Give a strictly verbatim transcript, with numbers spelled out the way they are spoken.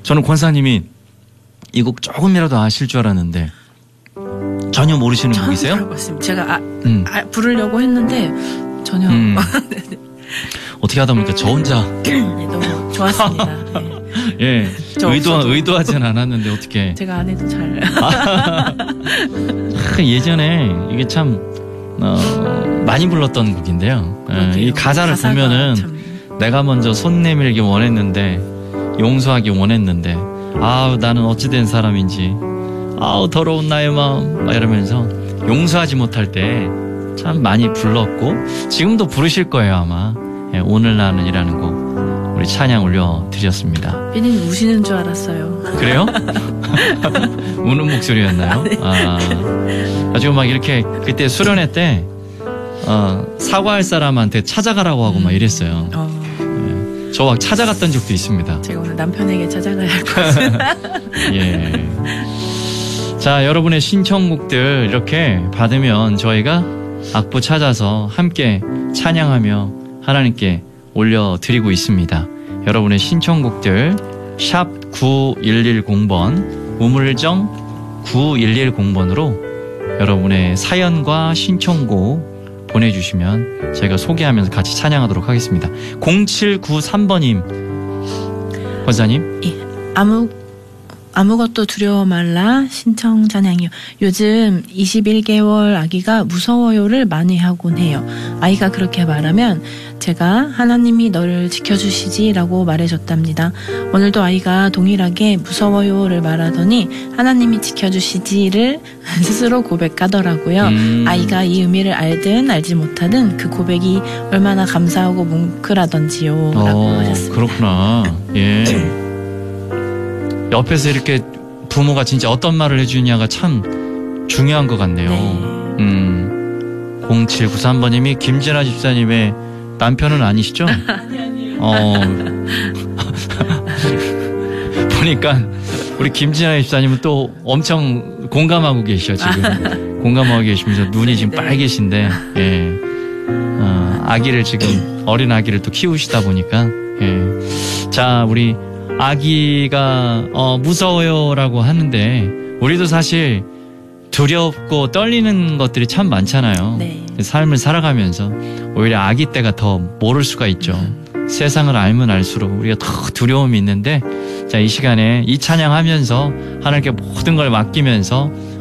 저는 권사님이 이 곡 조금이라도 아실 줄 알았는데 전혀 모르시는 곡이세요? 들어봤습니다. 제가 아, 음. 아, 부르려고 했는데 전혀 음. 어떻게 하다 보니까 저 혼자 네, 너무 좋았습니다. 네. 예 의도 의도하진 않았는데 어떻게 제가 안 해도 잘 예전에 이게 참 어, 많이 불렀던 곡인데요. 예, 이 가사를 보면은 참... 내가 먼저 손 내밀기 원했는데 용서하기 원했는데 아우 나는 어찌된 사람인지 아우 더러운 나의 마음 막 이러면서 용서하지 못할 때 참 많이 불렀고 지금도 부르실 거예요 아마. 예, 오늘 나는 이라는 곡 우리 찬양 올려드렸습니다. 피디님 우시는 줄 알았어요. 그래요? 우는 목소리였나요? 아, 네. 아, 가지고 막 이렇게 그때 수련회 때 어, 사과할 사람한테 찾아가라고 하고 음. 막 이랬어요. 어. 예, 저 막 찾아갔던 적도 있습니다. 제가 오늘 남편에게 찾아가야 할 것 같습니다. 예. 자, 여러분의 신청곡들 이렇게 받으면 저희가 악보 찾아서 함께 찬양하며 하나님께 올려드리고 있습니다. 여러분의 신청곡들 샵 구일일공 번 우물정 구일일공 번으로 여러분의 사연과 신청곡 보내주시면 저희가 소개하면서 같이 찬양하도록 하겠습니다. 공칠구삼 번님 권사님 예, 아무 아무것도 두려워 말라 신청 찬양이요. 요즘 이십일 개월 아기가 무서워요를 많이 하곤 해요. 아이가 그렇게 말하면 제가 하나님이 너를 지켜주시지 라고 말해줬답니다. 오늘도 아이가 동일하게 무서워요를 말하더니 하나님이 지켜주시지를 스스로 고백하더라고요. 음. 아이가 이 의미를 알든 알지 못하든 그 고백이 얼마나 감사하고 뭉클하던지요 라고 어, 하셨습니다. 그렇구나. 예. 옆에서 이렇게 부모가 진짜 어떤 말을 해주냐가 참 중요한 것 같네요. 네. 음, 공칠구삼 번님이 김진아 집사님의 남편은 아니시죠? 아니, 아니에요. 어, 보니까 우리 김진아 집사님은 또 엄청 공감하고 계셔, 지금. 공감하고 계시면서 눈이 지금 네. 빨개신데, 예. 어, 아기를 지금, 어린 아기를 또 키우시다 보니까, 예. 자, 우리 아기가 어, 무서워요라고 하는데 우리도 사실 두렵고 떨리는 것들이 참 많잖아요. 네. 삶을 살아가면서 오히려 아기 때가 더 모를 수가 있죠. 음. 세상을 알면 알수록 우리가 더 두려움이 있는데 자, 이 시간에 이 찬양하면서 하나님께 모든 걸 맡기면서